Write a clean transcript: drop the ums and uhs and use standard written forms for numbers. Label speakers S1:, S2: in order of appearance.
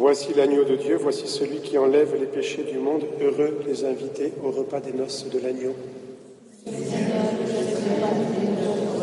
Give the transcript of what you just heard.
S1: Voici l'agneau de Dieu, voici celui qui enlève les péchés du monde. Heureux les invités au repas des noces de l'agneau.
S2: Seigneur, je ne peux pas venir